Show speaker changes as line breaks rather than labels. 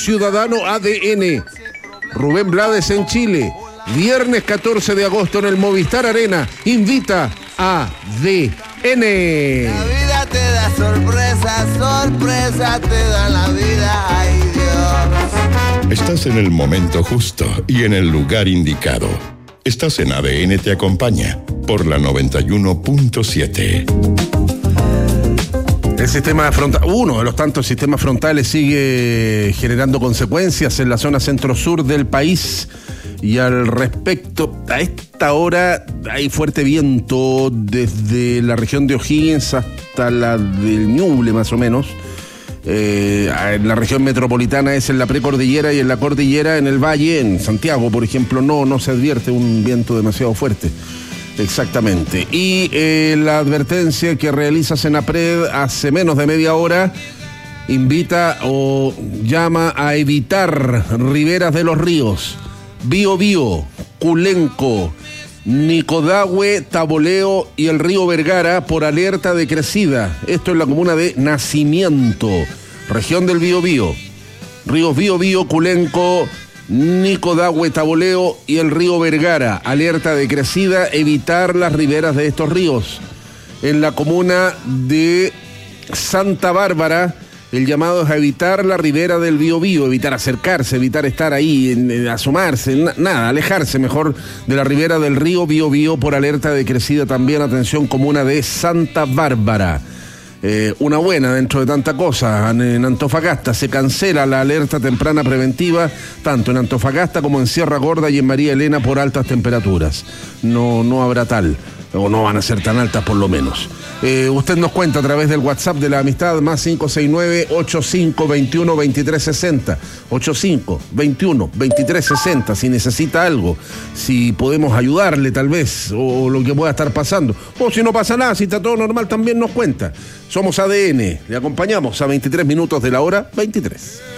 Ciudadano ADN. Rubén Blades en Chile. Viernes 14 de agosto en el Movistar Arena. Invita a ADN.
La vida te da sorpresas, sorpresas te da la vida, ay Dios.
Estás en el momento justo y en el lugar indicado. Estás en ADN Te Acompaña por la 91.7.
El sistema frontal, uno de los tantos sistemas frontales, sigue generando consecuencias en la zona centro-sur del país. Y al respecto, a esta hora hay fuerte viento desde la región de O'Higgins hasta la del Ñuble, más o menos. En la región metropolitana es en la precordillera, y en la cordillera, en el valle, en Santiago, por ejemplo, no se advierte un viento demasiado fuerte. Exactamente. Y la advertencia que realiza Senapred hace menos de media hora invita o llama a evitar riberas de los ríos Biobío, Culenco, Nicodahue, Taboleo y el río Vergara por alerta de crecida. Esto es la comuna de Nacimiento, región del Biobío. Ríos Biobío, Culenco, Nicodahue, Taboleo y el río Vergara. Alerta de crecida, evitar las riberas de estos ríos. En la comuna de Santa Bárbara, el llamado es a evitar la ribera del Biobío, evitar acercarse, evitar estar ahí, asomarse, nada, alejarse mejor de la ribera del río Biobío por alerta de crecida también. Atención, comuna de Santa Bárbara. Una buena dentro de tanta cosa. En Antofagasta se cancela la alerta temprana preventiva, tanto en Antofagasta como en Sierra Gorda y en María Elena por altas temperaturas. No habrá tal, o no van a ser tan altas por lo menos. Usted nos cuenta a través del WhatsApp de la amistad, más 569-8521-2360, 8521-2360, si necesita algo, si podemos ayudarle tal vez, o lo que pueda estar pasando, o si no pasa nada, si está todo normal, también nos cuenta. Somos ADN, le acompañamos a 23 minutos de la hora 23.